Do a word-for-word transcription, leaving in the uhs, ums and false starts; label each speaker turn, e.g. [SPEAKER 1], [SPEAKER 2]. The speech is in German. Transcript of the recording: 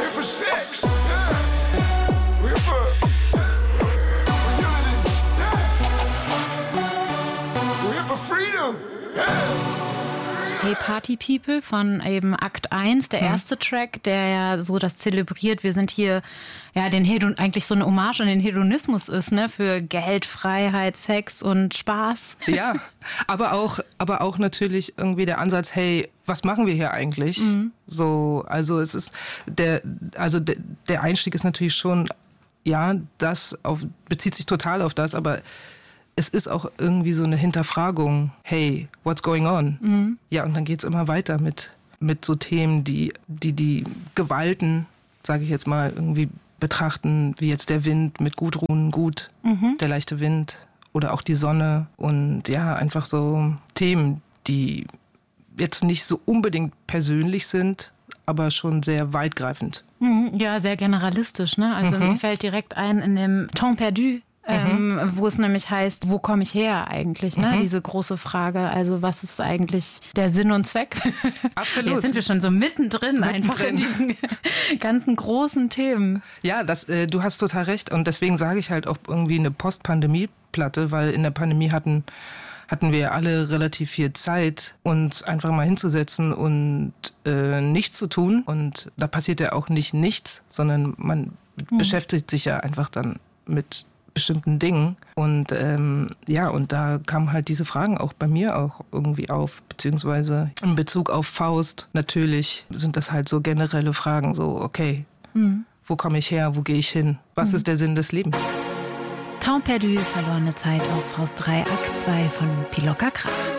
[SPEAKER 1] here for sex. Yeah. We're here for, for unity. Yeah. We're here for freedom. Yeah.
[SPEAKER 2] Hey Party People von eben Akt eins, der erste mhm. Track, der ja so das zelebriert. Wir sind hier, ja, den Hedon, eigentlich so eine Hommage an den Hedonismus ist, ne, für Geld, Freiheit, Sex und Spaß.
[SPEAKER 3] Ja, aber auch, aber auch natürlich irgendwie der Ansatz, hey, was machen wir hier eigentlich? Mhm. So, also es ist der, also der, der Einstieg ist natürlich schon, ja, das auf, bezieht sich total auf das, aber es ist auch irgendwie so eine Hinterfragung, hey, what's going on? Mhm. Ja, und dann geht's immer weiter mit, mit so Themen, die die, die Gewalten, sage ich jetzt mal, irgendwie betrachten, wie jetzt der Wind mit gut ruhen, gut, mhm. der leichte Wind oder auch die Sonne und ja, einfach so Themen, die jetzt nicht so unbedingt persönlich sind, aber schon sehr weitgreifend.
[SPEAKER 2] Mhm, ja, sehr generalistisch, ne? Also mhm. mir fällt direkt ein in dem Temps perdu, Ähm, mhm. wo es nämlich heißt, wo komme ich her eigentlich, ne? Mhm. Diese große Frage, also was ist eigentlich der Sinn und Zweck?
[SPEAKER 3] Absolut.
[SPEAKER 2] Jetzt sind wir schon so mittendrin, mittendrin. einfach in diesen ganzen großen Themen.
[SPEAKER 3] Ja, das, äh, du hast total recht und deswegen sage ich halt auch irgendwie eine Post-Pandemie-Platte, weil in der Pandemie hatten hatten wir alle relativ viel Zeit, uns einfach mal hinzusetzen und äh, nichts zu tun und da passiert ja auch nicht nichts, sondern man mhm. beschäftigt sich ja einfach dann mit bestimmten Dingen und ähm, ja, und da kamen halt diese Fragen auch bei mir auch irgendwie auf, beziehungsweise in Bezug auf Faust natürlich sind das halt so generelle Fragen, so okay, mhm. wo komme ich her, wo gehe ich hin, was mhm. ist der Sinn des Lebens?
[SPEAKER 2] Temps perdu, verlorene Zeit aus Faust drei, Akt zwei von Pilot Krach.